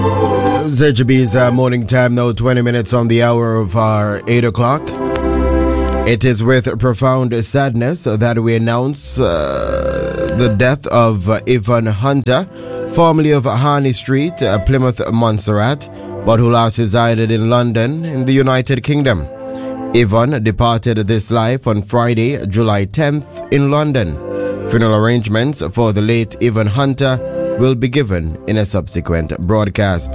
ZGB's morning time now, 20 minutes on the hour of our 8 o'clock. It is with profound sadness that we announce the death of Yvonne Hunter, formerly of Harney Street, Plymouth, Montserrat, but who last resided in London in the United Kingdom. Yvonne departed this life on Friday, July 10th in London. Funeral arrangements for the late Yvonne Hunter will be given in a subsequent broadcast.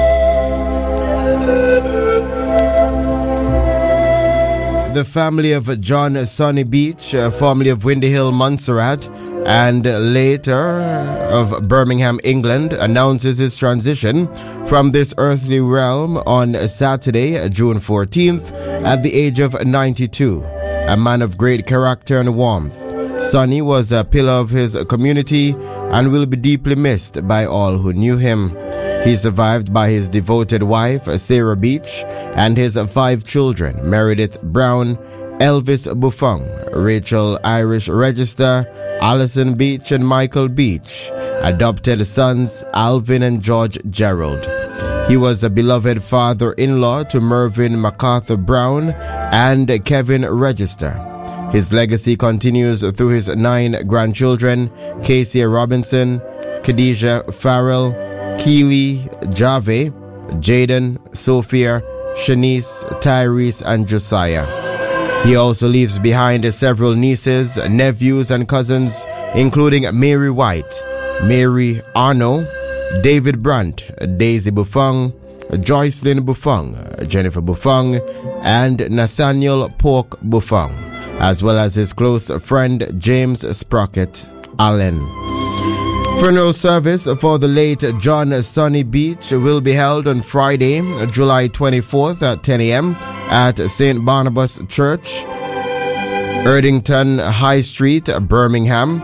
The family of John Sonny Beach, formerly of Windy Hill, Montserrat, and later of Birmingham, England, announces his transition from this earthly realm on Saturday, June 14th, at the age of 92. A man of great character and warmth, Sonny was a pillar of his community and will be deeply missed by all who knew him. He is survived by his devoted wife, Sarah Beach, and his 5 children, Meredith Brown, Elvis Buffon, Rachel Irish Register, Alison Beach, and Michael Beach, adopted sons, Alvin and George Gerald. He was a beloved father-in-law to Mervyn MacArthur Brown and Kevin Register. His legacy continues through his 9 grandchildren, Casey Robinson, Khadijah Farrell, Keely, Jave, Jaden, Sophia, Shanice, Tyrese, and Josiah. He also leaves behind several nieces, nephews, and cousins, including Mary White, Mary Arno, David Brandt, Daisy Buffon, Joycelyn Buffon, Jennifer Buffon, and Nathaniel Pork Buffon, as well as his close friend James Sprocket Allen. Funeral service for the late John Sonny Beach will be held on Friday, July 24th at 10 a.m. at St. Barnabas Church, Erdington High Street, Birmingham,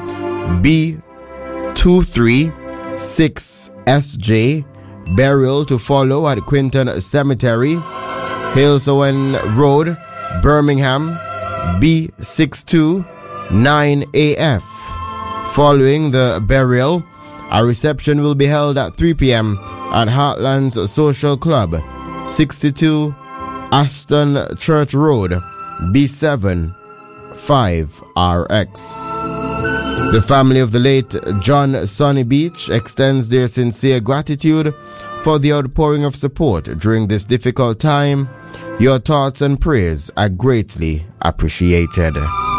B236SJ. Burial to follow at Quinton Cemetery, Halesowen Road, Birmingham, B629AF. Following the burial, a reception will be held at 3 p.m. at Heartlands Social Club, 62 Aston Church Road, B7 5RX. The family of the late John Sonny Beach extends their sincere gratitude for the outpouring of support during this difficult time. Your thoughts and prayers are greatly appreciated.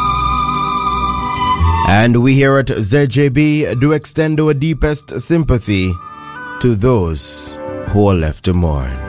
And we here at ZJB do extend our deepest sympathy to those who are left to mourn.